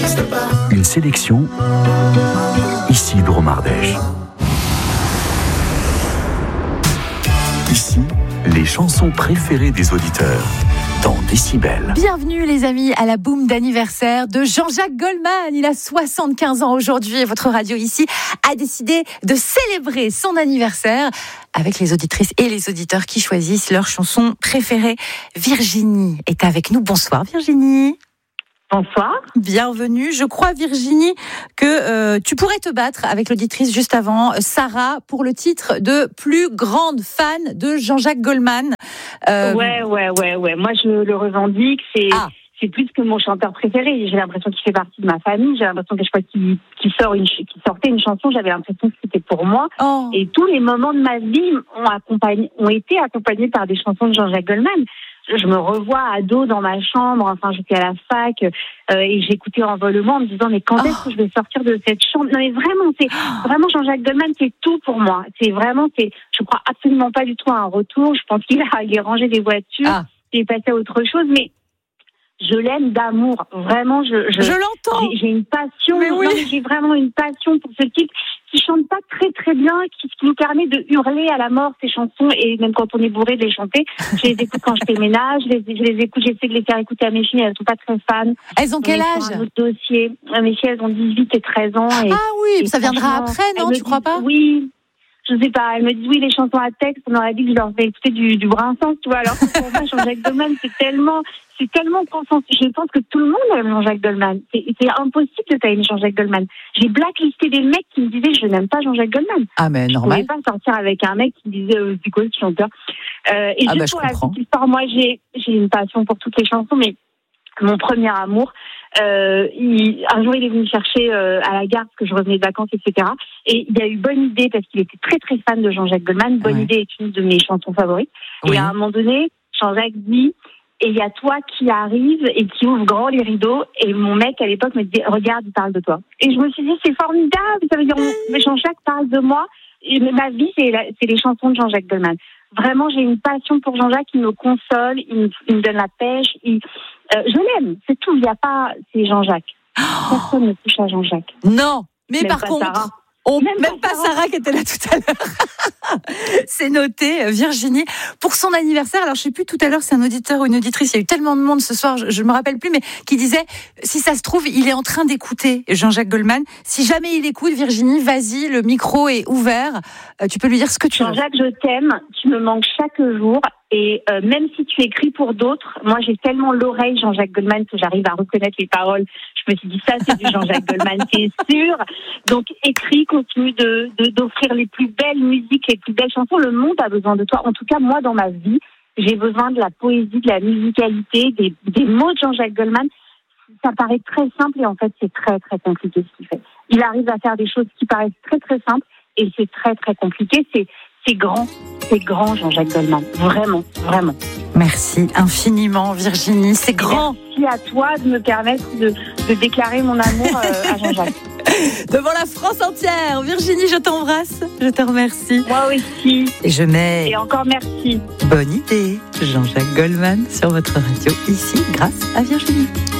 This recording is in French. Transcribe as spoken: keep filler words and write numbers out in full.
Une sélection ici Dromardèche. Ici, les chansons préférées des auditeurs dans Décibel. Bienvenue les amis à la boum d'anniversaire de Jean-Jacques Goldman. Il a soixante-quinze ans aujourd'hui et votre radio ici a décidé de célébrer son anniversaire avec les auditrices et les auditeurs qui choisissent leurs chansons préférées. Virginie est avec nous. Bonsoir Virginie. Bonsoir. Bienvenue. Je crois, Virginie, que euh, tu pourrais te battre avec l'auditrice juste avant, Sarah, pour le titre de plus grande fan de Jean-Jacques Goldman. Euh... Ouais, ouais, ouais, ouais. Moi, je le revendique. C'est, ah. c'est plus que mon chanteur préféré. J'ai l'impression qu'il fait partie de ma famille. J'ai l'impression que je crois qu'il, qu'il, sort une, qu'il sortait une chanson. J'avais l'impression que c'était pour moi. Oh. Et tous les moments de ma vie ont, accompagné, ont été accompagnés par des chansons de Jean-Jacques Goldman. Je me revois ado dans ma chambre, enfin j'étais à la fac euh, et j'écoutais en volement en me disant mais quand oh. est-ce que je vais sortir de cette chambre? Non mais vraiment, c'est oh. vraiment Jean-Jacques Goldman, c'est tout pour moi. C'est vraiment, c'est, je crois absolument pas du tout à un retour. Je pense qu'il a, il a rangé des voitures, ah. il est passé à autre chose, mais je l'aime d'amour. Vraiment, je, je, je l'entends. J'ai, j'ai une passion. Mais oui. Non, mais j'ai vraiment une passion pour ce type qui chante pas très très bien, qui, qui nous permet de hurler à la mort ses chansons et même quand on est bourré de les chanter. Je les écoute quand je fais ménage, je les, je les écoute, j'essaie de les faire écouter à mes filles, elles sont pas très fans. Elles ont quel âge? Un autre dossier. Mes filles, elles ont dix-huit et treize ans. Et, ah oui, ça viendra après, non? Tu crois pas? Oui. Je sais pas, elle me dit oui, les chansons à texte, on aurait dit que je leur fais écouter du, du Brassens, tu vois, alors que pour moi, Jean-Jacques Goldman, c'est tellement, c'est tellement consensus. Je pense que tout le monde aime Jean-Jacques Goldman. C'est, c'est impossible de t'aimer Jean-Jacques Goldman. J'ai blacklisté des mecs qui me disaient je n'aime pas Jean-Jacques Goldman. Ah, mais normal. Je pouvais pas sortir avec un mec qui me disait euh, c'est quoi ce chanteur? Euh, et ah, juste bah, pour la petite histoire, moi, j'ai, j'ai une passion pour toutes les chansons, mais mon premier amour, euh, il, un jour il est venu me chercher euh, à la gare parce que je revenais de vacances, et cetera. Et il a eu Bonne Idée parce qu'il était très très fan de Jean-Jacques Goldman. Bonne ouais. Idée est une de mes chansons favorites. Oui. Et à un moment donné, Jean-Jacques dit et il y a toi qui arrive et qui ouvre grand les rideaux. Et mon mec à l'époque me dit regarde, il parle de toi. Et je me suis dit c'est formidable, ça veut dire on, Jean-Jacques parle de moi. Et ma vie c'est, la, c'est les chansons de Jean-Jacques Goldman. Vraiment, j'ai une passion pour Jean-Jacques, il me console, il me, il me donne la pêche, il, euh, je l'aime, c'est tout, il n'y a pas, c'est Jean-Jacques. Personne ne touche à Jean-Jacques. Non, mais même par contre, Sarah. On, même, même pas Sarah. Sarah qui était là tout à l'heure. C'est noté, Virginie. Pour son anniversaire, alors je sais plus tout à l'heure, c'est un auditeur ou une auditrice, il y a eu tellement de monde ce soir, je ne me rappelle plus, mais qui disait, si ça se trouve, il est en train d'écouter Jean-Jacques Goldman. Si jamais il écoute, Virginie, vas-y, le micro est ouvert. Euh, tu peux lui dire ce que tu veux. Jean-Jacques, je t'aime, tu me manques chaque jour. Et euh, même si tu écris pour d'autres, moi j'ai tellement l'oreille Jean-Jacques Goldman que j'arrive à reconnaître les paroles. Je me suis dit ça c'est du Jean-Jacques Goldman, c'est sûr. Donc écris, continue de, de d'offrir les plus belles musiques, les plus belles chansons. Le monde a besoin de toi. En tout cas moi dans ma vie, j'ai besoin de la poésie, de la musicalité, des, des mots de Jean-Jacques Goldman. Ça paraît très simple et en fait c'est très très compliqué ce qu'il fait. Il arrive à faire des choses qui paraissent très très simples et c'est très très compliqué. C'est C'est grand, c'est grand Jean-Jacques Goldman, vraiment, vraiment. Merci infiniment Virginie, c'est grand. Merci à toi de me permettre de, de déclarer mon amour euh, à Jean-Jacques. Devant la France entière, Virginie, je t'embrasse, je te remercie. Moi aussi. Et je mets... Et encore merci. Bonne Idée, Jean-Jacques Goldman sur votre radio ici, grâce à Virginie.